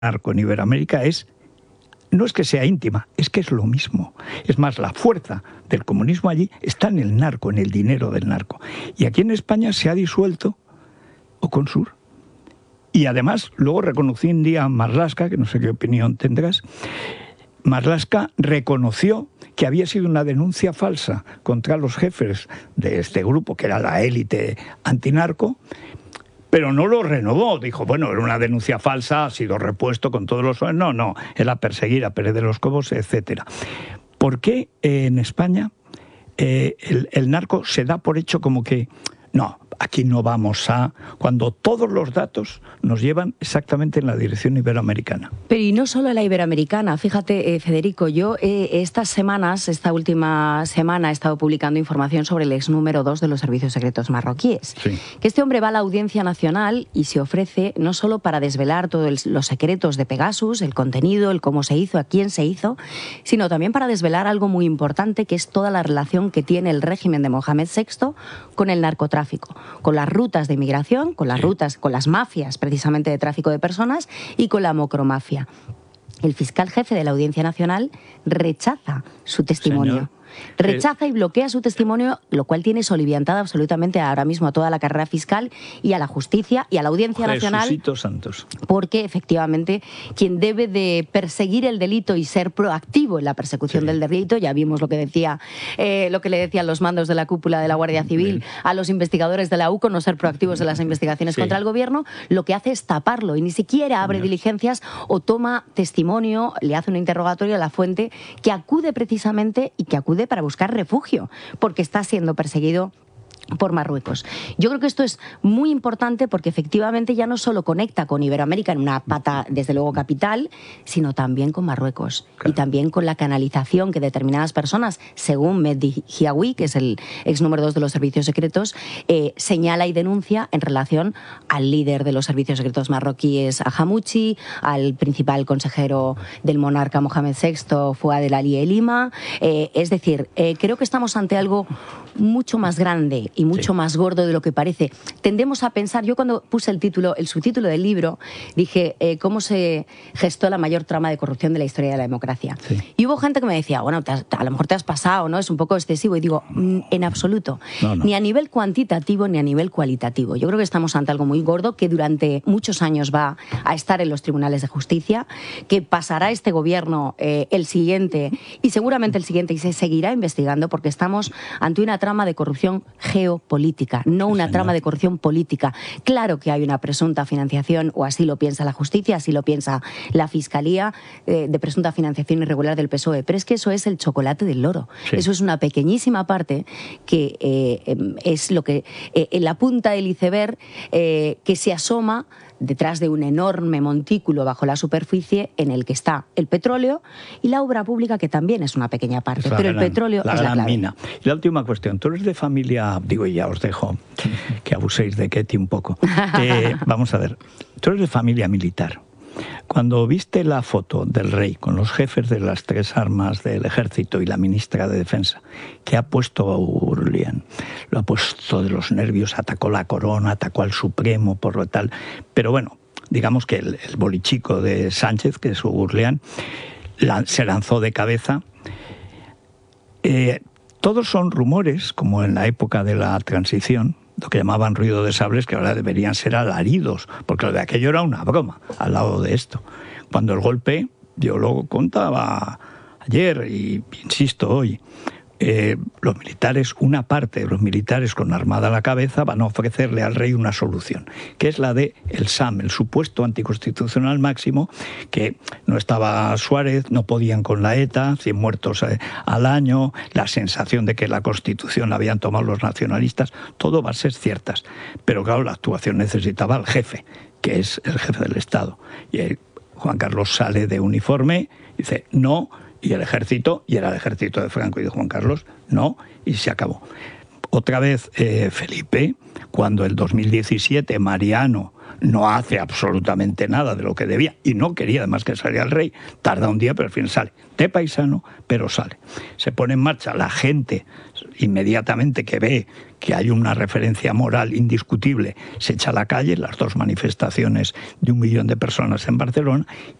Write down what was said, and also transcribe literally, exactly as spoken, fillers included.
narco en Iberoamérica es, no es que sea íntima, es que es lo mismo. Es más, la fuerza del comunismo allí está en el narco, en el dinero del narco. Y aquí en España se ha disuelto Oconsur. Y además, luego reconocí un día a Marlaska, que no sé qué opinión tendrás, Marlaska reconoció que había sido una denuncia falsa contra los jefes de este grupo, que era la élite antinarco, pero no lo renovó. Dijo, bueno, era una denuncia falsa, ha sido repuesto con todos los... No, no, era perseguir a Pérez de los Cobos, etcétera. ¿Por qué eh, en España eh, el, el narco se da por hecho como que... No, aquí no vamos a... Cuando todos los datos nos llevan exactamente en la dirección iberoamericana. Pero y no solo la iberoamericana. Fíjate, eh, Federico, yo eh, estas semanas, esta última semana, he estado publicando información sobre el ex número dos de los servicios secretos marroquíes. Sí. Que este hombre va a la Audiencia Nacional y se ofrece no solo para desvelar todos los secretos de Pegasus, el contenido, el cómo se hizo, a quién se hizo, sino también para desvelar algo muy importante, que es toda la relación que tiene el régimen de Mohamed sexto con el narcotráfico, con las rutas de inmigración, con las sí. rutas, con las mafias precisamente de tráfico de personas y con la mocromafia. El fiscal jefe de la Audiencia Nacional rechaza su testimonio. Señor. Rechaza y bloquea su testimonio, lo cual tiene soliviantada absolutamente ahora mismo a toda la carrera fiscal y a la justicia y a la Audiencia Nacional. Jesucito Santos. Porque efectivamente quien debe de perseguir el delito y ser proactivo en la persecución sí. del delito, ya vimos lo que decía, eh, lo que le decían los mandos de la cúpula de la Guardia Civil sí. a los investigadores de la U C O, no ser proactivos en las investigaciones sí. contra el gobierno, lo que hace es taparlo y ni siquiera abre Señor. diligencias o toma testimonio, le hace un interrogatorio a la fuente que acude precisamente y que acude para buscar refugio, porque está siendo perseguido por Marruecos. Yo creo que esto es muy importante porque efectivamente ya no solo conecta con Iberoamérica en una pata, desde luego, capital, sino también con Marruecos. Claro. Y también con la canalización que determinadas personas, según Mehdi Hiawi, que es el ex número dos de los servicios secretos, eh, señala y denuncia en relación al líder de los servicios secretos marroquíes, a Hamouchi, al principal consejero del monarca Mohamed sexto, Fouad El Ali Lima. Eh, es decir, eh, creo que estamos ante algo mucho más grande y mucho sí. más gordo de lo que parece. Tendemos a pensar, yo cuando puse el título, el subtítulo del libro, dije eh, cómo se gestó la mayor trama de corrupción de la historia de la democracia. Sí. Y hubo gente que me decía, bueno, te has, a lo mejor te has pasado, ¿no? Es un poco excesivo. Y digo, mm, en absoluto. No, no. Ni a nivel cuantitativo ni a nivel cualitativo. Yo creo que estamos ante algo muy gordo que durante muchos años va a estar en los tribunales de justicia, que pasará este gobierno, eh, el siguiente, y seguramente el siguiente, y se seguirá investigando porque estamos ante una trama de corrupción geopolítica, no una sí, trama de corrupción política. Claro que hay una presunta financiación, o así lo piensa la justicia, así lo piensa la Fiscalía, eh, de presunta financiación irregular del P S O E, pero es que eso es el chocolate del loro. Sí. Eso es una pequeñísima parte que eh, es lo que, eh, en la punta del iceberg, eh, que se asoma detrás de un enorme montículo bajo la superficie en el que está el petróleo y la obra pública, que también es una pequeña parte, pero gran, el petróleo la es la clave. Mina. Y la última cuestión, tú eres de familia, digo, y ya os dejo que abuséis de Ketty un poco. Eh, vamos a ver, tú eres de familia militar. Cuando viste la foto del rey con los jefes de las tres armas del ejército y la ministra de Defensa, que ha puesto a Urlian, lo ha puesto de los nervios, atacó la corona, atacó al Supremo, por lo tal. Pero bueno, digamos que el, el bolichico de Sánchez, que es Urlian, la, se lanzó de cabeza. Eh, todos son rumores, como en la época de la transición, lo que llamaban ruido de sables, que ahora deberían ser alaridos, porque lo de aquello era una broma al lado de esto. Cuando el golpe, yo lo contaba ayer y insisto hoy, eh, los militares, una parte de los militares con armada a la cabeza van a ofrecerle al rey una solución, que es la de el S A M, el supuesto anticonstitucional máximo, que no estaba Suárez, no podían con la ETA, cien muertos eh, al año, la sensación de que la Constitución la habían tomado los nacionalistas, todo va a ser ciertas. Pero claro, la actuación necesitaba al jefe, que es el jefe del Estado. Y el, Juan Carlos sale de uniforme y dice no, y el ejército, y era el ejército de Franco y de Juan Carlos, no, y se acabó. Otra vez eh, Felipe, cuando en dos mil diecisiete Mariano no hace absolutamente nada de lo que debía y no quería además que saliera el rey, tarda un día pero al fin sale, de paisano pero sale. Se pone en marcha, la gente inmediatamente que ve que hay una referencia moral indiscutible se echa a la calle, las dos manifestaciones de un millón de personas en Barcelona,